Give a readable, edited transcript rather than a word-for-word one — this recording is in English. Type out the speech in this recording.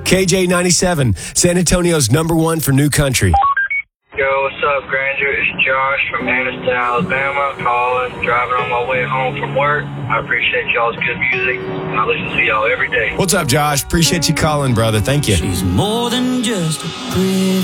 KJ97, San Antonio's #1 for new country. Yo, what's up, Grandeur? It's Josh from Anderson, Alabama, calling, driving on my way home from work. I appreciate y'all's good music, and I listen to y'all every day. What's up, Josh? Appreciate you calling, brother. Thank you. She's more than just a pretty